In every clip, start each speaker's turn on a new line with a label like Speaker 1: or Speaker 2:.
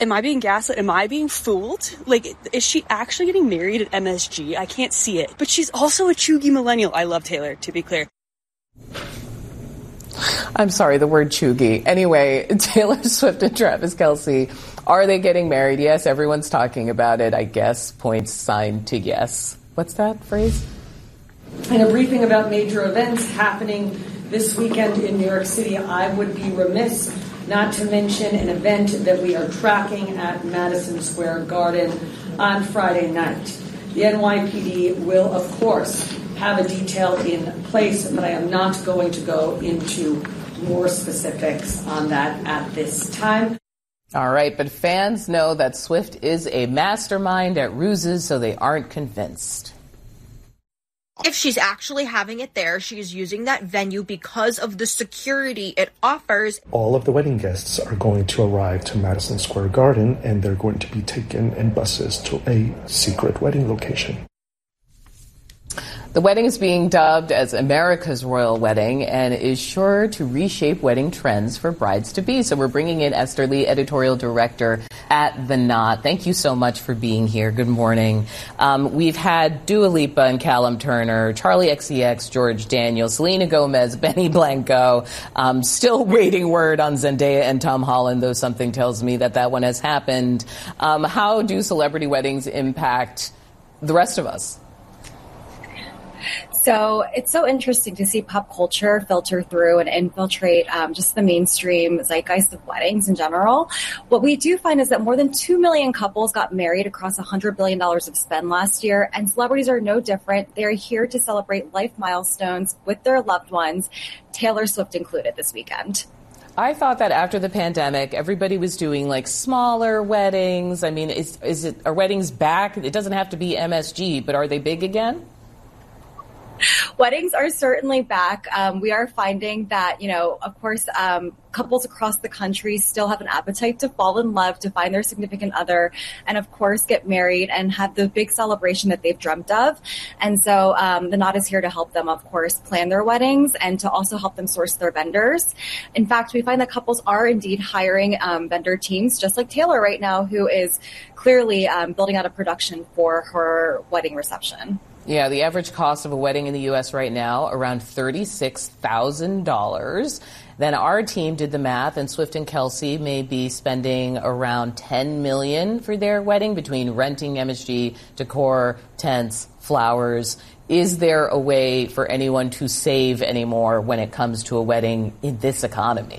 Speaker 1: Am I being gaslit? Am I being fooled? Like, is she actually getting married at MSG? I can't see it. But she's also a chuggy millennial. I love Taylor, to be clear.
Speaker 2: I'm sorry, the word chuggy. Anyway, Taylor Swift and Travis Kelce, are they getting married? Yes, everyone's talking about it, I guess. Points signed to yes. What's that phrase?
Speaker 3: In a briefing about major events happening this weekend in New York City, I would be remiss not to mention an event that we are tracking at Madison Square Garden on Friday night. The NYPD will, of course, have a detail in place, but I am not going to go into more specifics on that at this time.
Speaker 2: All right, but fans know that Swift is a mastermind at ruses, so they aren't convinced.
Speaker 4: If she's actually having it there, she's using that venue because of the security it offers.
Speaker 5: All of the wedding guests are going to arrive to Madison Square Garden, and they're going to be taken in buses to a secret wedding location.
Speaker 2: The wedding is being dubbed as America's royal wedding and is sure to reshape wedding trends for brides-to-be. So we're bringing in Esther Lee, editorial director at The Knot. Thank you so much for being here. Good morning. We've had Dua Lipa and Callum Turner, Charlie XCX, George Daniel, Selena Gomez, Benny Blanco. Still waiting word on Zendaya and Tom Holland, though something tells me that one has happened. How do celebrity weddings impact the rest of us?
Speaker 6: So it's so interesting to see pop culture filter through and infiltrate just the mainstream zeitgeist of weddings in general. What we do find is that more than 2 million couples got married across $100 billion of spend last year, and celebrities are no different. They're here to celebrate life milestones with their loved ones, Taylor Swift included this weekend.
Speaker 2: I thought that after the pandemic, everybody was doing like smaller weddings. I mean, are weddings back? It doesn't have to be MSG, but are they big again?
Speaker 6: Weddings are certainly back. We are finding that, of course, couples across the country still have an appetite to fall in love, to find their significant other, and of course get married and have the big celebration that they've dreamt of. And so The Knot is here to help them, of course, plan their weddings and to also help them source their vendors. In fact, we find that couples are indeed hiring vendor teams, just like Taylor right now, who is clearly building out a production for her wedding reception.
Speaker 2: Yeah, the average cost of a wedding in the U.S. right now, around $36,000. Then our team did the math, and Swift and Kelce may be spending around $10 million for their wedding between renting MSG, decor, tents, flowers. Is there a way for anyone to save anymore when it comes to a wedding in this economy?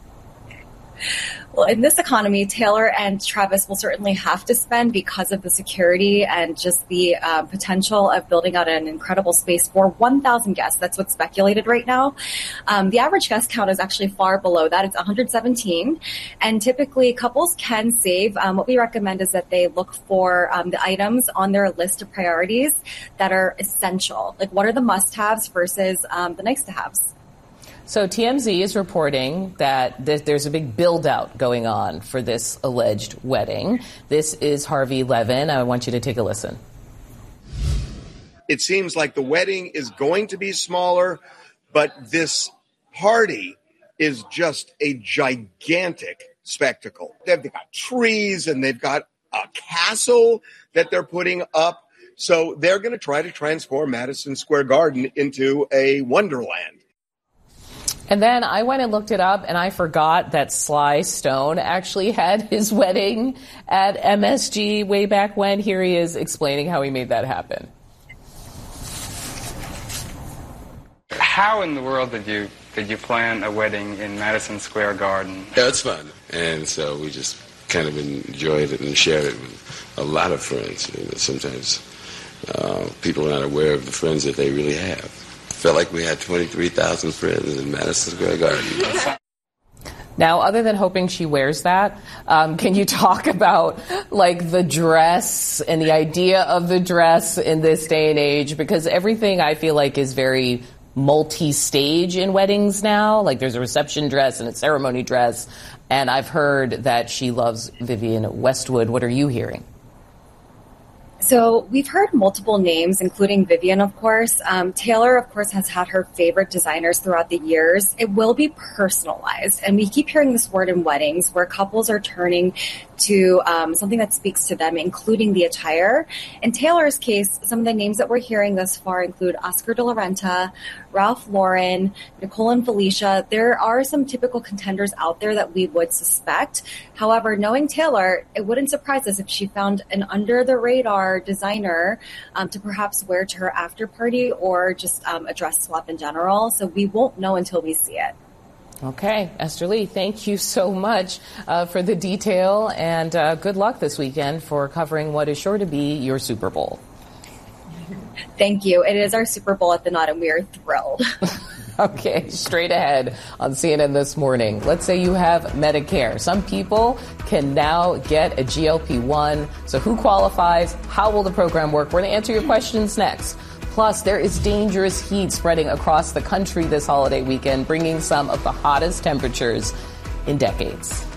Speaker 6: Well, in this economy, Taylor and Travis will certainly have to spend because of the security and just the potential of building out an incredible space for 1,000 guests. That's what's speculated right now. The average guest count is actually far below that. It's 117. And typically, couples can save. What we recommend is that they look for the items on their list of priorities that are essential. Like, what are the must-haves versus the nice-to-haves?
Speaker 2: So TMZ is reporting that there's a big build-out going on for this alleged wedding. This is Harvey Levin. I want you to take a listen.
Speaker 7: It seems like the wedding is going to be smaller, but this party is just a gigantic spectacle. They've got trees and they've got a castle that they're putting up. So they're going to try to transform Madison Square Garden into a wonderland.
Speaker 2: And then I went and looked it up, and I forgot that Sly Stone actually had his wedding at MSG way back when. Here he is explaining how he made that happen.
Speaker 8: How in the world did you plan a wedding in Madison Square Garden?
Speaker 9: Yeah, it's fun, and so we just kind of enjoyed it and shared it with a lot of friends. Sometimes people are not aware of the friends that they really have. Felt like we had 23,000 friends in Madison Square Garden.
Speaker 2: Now, other than hoping she wears that, can you talk about like the dress and the idea of the dress in this day and age? Because everything I feel like is very multi-stage in weddings now. Like there's a reception dress and a ceremony dress. And I've heard that she loves Vivienne Westwood. What are you hearing?
Speaker 6: So we've heard multiple names, including Vivian, of course. Taylor, of course, has had her favorite designers throughout the years. It will be personalized. And we keep hearing this word in weddings where couples are turning to something that speaks to them, including the attire. In Taylor's case, some of the names that we're hearing thus far include Oscar de la Renta, Ralph Lauren, Nicole and Felicia. There are some typical contenders out there that we would suspect. However, knowing Taylor, it wouldn't surprise us if she found an under-the-radar designer to perhaps wear to her after party or just a dress swap in general. So we won't know until we see it.
Speaker 2: Okay, Esther Lee, thank you so much for the detail, and good luck this weekend for covering what is sure to be your Super Bowl.
Speaker 6: Thank you. It is our Super Bowl at the Knot, and we are thrilled.
Speaker 2: Okay, straight ahead on CNN This Morning. Let's say you have Medicare. Some people can now get a GLP-1. So who qualifies? How will the program work? We're going to answer your questions next. Plus, there is dangerous heat spreading across the country this holiday weekend, bringing some of the hottest temperatures in decades.